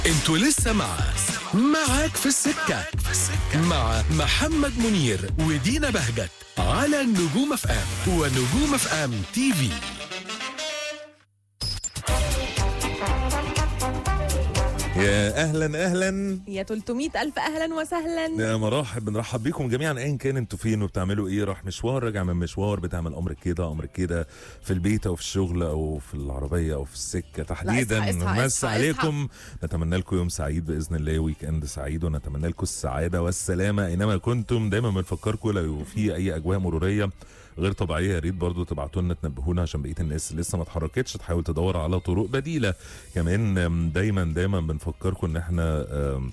انتوا لسه معاك في السكة مع محمد منير ودينا بهجت على نجوم اف ام ونجوم اف ام تي في. يا اهلا يا 300 ألف أهلا وسهلا. يا مراحب، بنرحب بيكم جميعا ايا كان انتوا فين وبتعملوا ايه، راح مشوار راجع من مشوار، بتعمل امر كده في البيت او في الشغل او في العربيه او في السكه تحديدا. نمسي عليكم، نتمنى لكم يوم سعيد باذن الله، ويك اند سعيد، ونتمنى لكم السعاده والسلامه اينما كنتم. دايما بنفكركم لو في اي اجواء مروريه غير طبيعيه يا ريت برضو تبعتوا لنا تنبهونا، عشان بقيه الناس لسه ما اتحركتش تحاول تدور على طرق بديله. كمان دايما بنفكركم ان احنا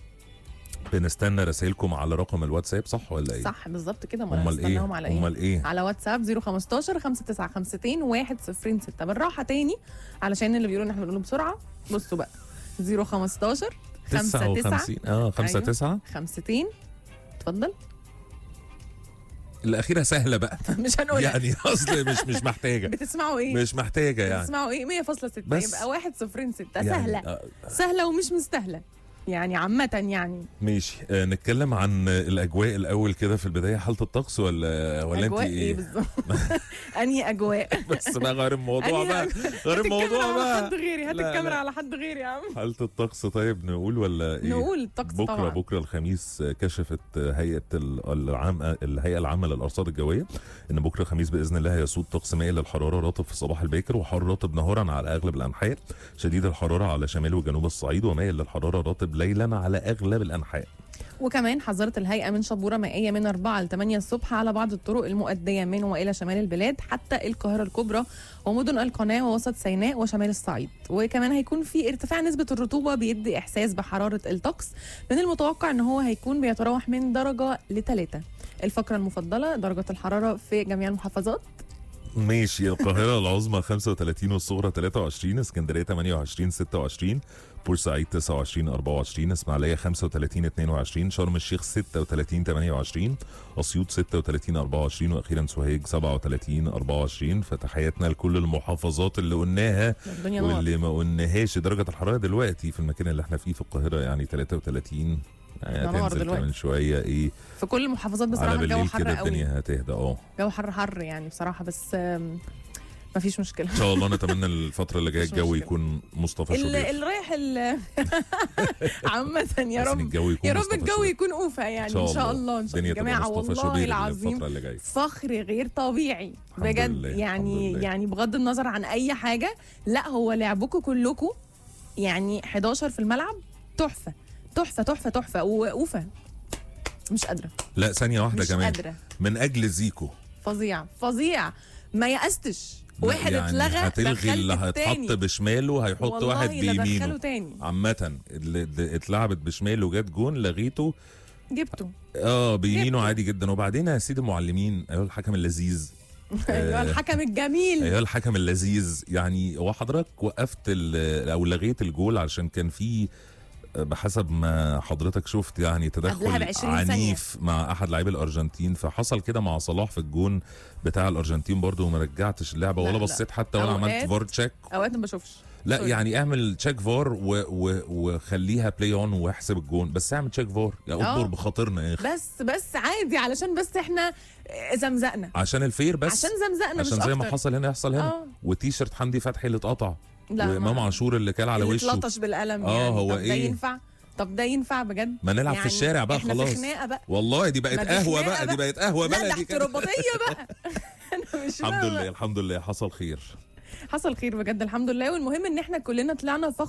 بنستنى رسائلكم على رقم الواتساب، صح ولا ايه؟ صح بالظبط كده. امال ايه؟ على ايه؟ امال ايه؟ على واتساب 015 5952 106. بالراحه تاني علشان اللي بيقولوا ان احنا بنقول بسرعه. بصوا بقى 015 59 59 52. اتفضل. الاخيره سهله بقى مش هنقول يعني اصل مش محتاجه. بتسمعوا ايه؟ مش محتاجه يعني. بتسمعوا ايه؟ 100.6 بس يبقى 106 يعني سهله. سهله ومش مستاهله يعني عامه يعني. ماشي. نتكلم عن الاجواء الاول كده في البدايه. حاله الطقس ولا انت ايه بالظبط؟ انهي اجواء؟ بس بقى غير الموضوع بقى، غير الموضوع بقى. حد غيري، هات الكاميرا على حد غيري يا عم. حاله الطقس طيب نقول ولا ايه؟ نقول الطقس طبعا. بكره الخميس كشفت الهيئه العامه للارصاد الجويه ان بكره الخميس باذن الله هيسود طقس مائل للحراره، رطب في الصباح الباكر وحار رطب نهارا على اغلب الانحاء، شديد الحراره على شمال وجنوب الصعيد، ومائل للحراره رطب ليلا على اغلب الانحاء. وكمان حذرت الهيئه من شبوره مائيه من 4 ل 8 الصبح على بعض الطرق المؤديه من والى شمال البلاد حتى القاهره الكبرى ومدن القناه ووسط سيناء وشمال الصعيد. وكمان هيكون في ارتفاع نسبه الرطوبه بيدي احساس بحراره الطقس. من المتوقع ان هو هيكون بيتراوح من درجه ل3. الفقره المفضله درجه الحراره في جميع المحافظات. ماشي. القاهرة العظمى 35 والصغرى 23، اسكندرية 28 26، بورسعيد 29 24، اسماعيلية 35 22، شرم الشيخ 36 28، اسيوط 36 24، واخيرا سوهاج 37 24. فتحياتنا لكل المحافظات اللي قلناها واللي ما قلناهاش. درجة الحرارة دلوقتي في المكان اللي احنا فيه في القاهرة يعني 33، هتنزل كمان شويه ايه في كل المحافظات. بصراحه الجو حر قوي، الدنيا هتهدى. جو حر يعني بصراحه، بس مفيش مشكله ان شاء الله. نتمنى الفتره اللي جايه الجو يكون مصطفى شوبير اللي رايح عامه يا رب. يا رب الجو يكون اوفى يعني ان شاء الله. يا جماعه والله العظيم فخر غير طبيعي بجد يعني بغض النظر عن اي حاجه. لا هو لعبكم كلكم يعني 11 في الملعب تحفه تحفه تحفه تحفه واوفى. مش قادره. لا ثانيه واحده مش كمان قادرة. من اجل زيكو فظيع ما يأستش. واحد يعني اتلغى هتلغي اللي هيتحط بشماله، هيحط واحد بيمينه. عامة اللي اتلعبت بشماله جت جون لغيته جبته بيمينه عادي جدا. وبعدين يا سيدي المعلمين، ايها الحكم اللذيذ ايوه الحكم الجميل، ايها الحكم اللذيذ. يعني هو حضرتك وقفت او لغيت الجول علشان كان في بحسب ما حضرتك شفت يعني تدخل عنيف مع احد لاعبي الارجنتين، فحصل كده مع صلاح في الجون بتاع الارجنتين برضو، وما رجعتش اللعبه ولا بصيت حتى ولا عملت فار تشيك. اوقات ما بشوفش. لا يعني اعمل تشيك فار وخليها بلاي اون واحسب الجون، بس اعمل تشيك فار يعني اكبر بخاطرنا يا اخي. بس عادي علشان بس احنا زمزقنا عشان الفير، بس عشان زمزقنا عشان زي ما حصل هنا يحصل هنا. وتيشرت حمدي فتحي اللي اتقطع، وامام عاشور اللي كان على وشه اتلطش بالقلم يعني. هو طب ايه طب ده ينفع بجد؟ ما نلعب يعني في الشارع بقى خلاص. بقى. والله دي بقت قهوه بقى. دي بقت قهوه بلدي. لا ده احتراباتيه بقى. انا مش الحمد لله حصل خير بجد الحمد لله. والمهم ان احنا كلنا طلعنا